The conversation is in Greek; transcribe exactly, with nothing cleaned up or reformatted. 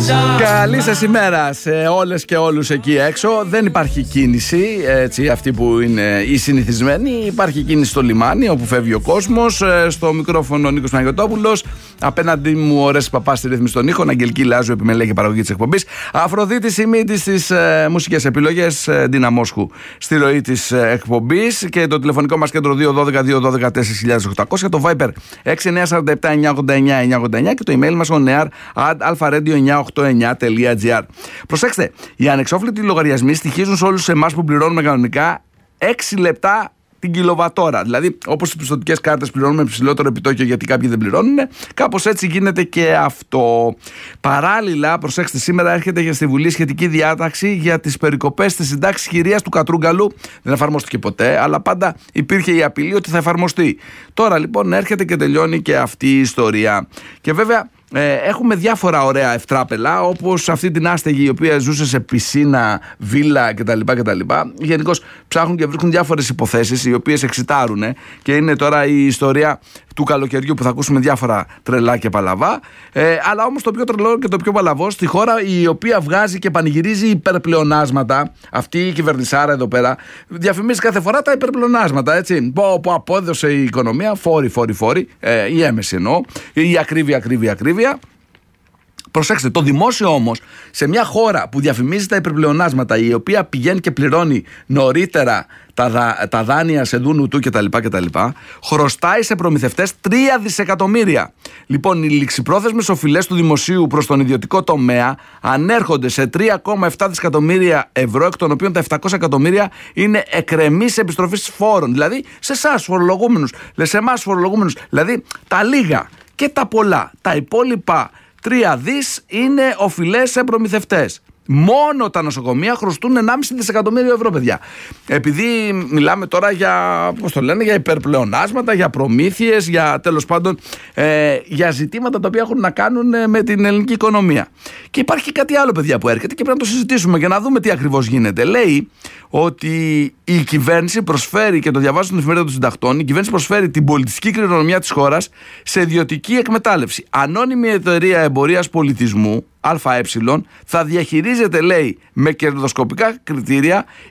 Καλή σας ημέρα σε όλες και όλους εκεί έξω. Δεν υπάρχει κίνηση, έτσι, αυτή που είναι η συνηθισμένη. Υπάρχει κίνηση στο λιμάνι όπου φεύγει ο κόσμος. Στο μικρόφωνο ο Νίκος Παναγιωτόπουλος. Απέναντι μου ο Ρέσης Παπάς στη ρύθμιση των ήχων. Αγγελική Λάζου επιμελέγει και παραγωγή της εκπομπής. Αφροδίτη Σιμίτης στις ε, μουσικές επιλογές. Ντίνα Μόσχου στη ροή της ε, εκπομπής. Και το τηλεφωνικό μας κέντρο δύο ένα δύο δύο ένα δύο τέσσερα χιλιάδες οκτακόσια. Το Viber έξι εννιά τέσσερα επτά εννιά ογδόντα εννιά εννιά ογδόντα εννιά. Και το email μας onear at alpha radio εννιά οκτώ εννιά τελεία τζι άρ. Προσέξτε, οι ανεξόφλητοι λογαριασμοί στοιχίζουν σε όλους εμάς που πληρώνουμε κανονικά έξι λεπτά την κιλοβατόρα. Δηλαδή, όπως στις πιστωτικές κάρτες πληρώνουμε ψηλότερο επιτόκιο γιατί κάποιοι δεν πληρώνουν, κάπως έτσι γίνεται και αυτό. Παράλληλα, προσέξτε, σήμερα έρχεται για στη Βουλή σχετική διάταξη για τις περικοπές στις συντάξεις χειρίας του Κατρούγκαλου. Δεν εφαρμόστηκε ποτέ, αλλά πάντα υπήρχε η απειλή ότι θα εφαρμοστεί. Τώρα λοιπόν έρχεται και τελειώνει και αυτή η ιστορία. Και βέβαια, Ε, έχουμε διάφορα ωραία ευτράπελα, όπως αυτή την άστεγη η οποία ζούσε σε πισίνα, βίλα κτλ. κτλ. Γενικώς ψάχνουν και βρίσκουν διάφορες υποθέσεις οι οποίες εξητάρουν και είναι τώρα η ιστορία του καλοκαιριού που θα ακούσουμε διάφορα τρελά και παλαβά. Ε, αλλά όμως το πιο τρελό και το πιο παλαβό στη χώρα η οποία βγάζει και πανηγυρίζει υπερπλεονάσματα, αυτή η κυβερνησάρα εδώ πέρα, διαφημίζει κάθε φορά τα υπερπλεονάσματα, έτσι. Που, που απόδωσε η οικονομία, φόροι, φόροι, φόροι, ε, η έμεση εννοώ, η ακρίβεια, ακρίβεια, ακρίβεια. Προσέξτε, το δημόσιο όμως σε μια χώρα που διαφημίζει τα υπερπλεονάσματα, η οποία πηγαίνει και πληρώνει νωρίτερα τα, δα, τα δάνεια σε δούνου του κτλ, κτλ, χρωστάει σε προμηθευτές τρία δισεκατομμύρια. Λοιπόν, οι ληξιπρόθεσμες οφειλές του δημοσίου προς τον ιδιωτικό τομέα ανέρχονται σε τρία κόμμα επτά δισεκατομμύρια ευρώ, εκ των οποίων τα επτακόσια εκατομμύρια είναι εκρεμής επιστροφής φόρων. Δηλαδή σε εσάς φορολογούμενους, σε εμάς φορολογούμενους, δηλαδή τα λίγα και τα πολλά, τα υπόλοιπα τρία δις είναι οφειλές σε προμηθευτές. Μόνο τα νοσοκομεία χρωστούν ενάμιση δισεκατομμύριο ευρώ, παιδιά. Επειδή μιλάμε τώρα για, πώς το λένε, για υπερπλεονάσματα, για προμήθειες, για τέλος πάντων ε, για ζητήματα τα οποία έχουν να κάνουν με την ελληνική οικονομία. Και υπάρχει και κάτι άλλο, παιδιά, που έρχεται και πρέπει να το συζητήσουμε για να δούμε τι ακριβώς γίνεται. Λέει ότι η κυβέρνηση προσφέρει, και το διαβάζω στην εφημερίδα των συντακτών, η κυβέρνηση προσφέρει την πολιτιστική κληρονομιά της χώρας σε ιδιωτική εκμετάλλευση. Ανώνυμη εταιρεία εμπορίας πολιτισμού, ΑΕ, θα διαχειρίζεται, λέει, με κερδοσκοπικά κριτήρια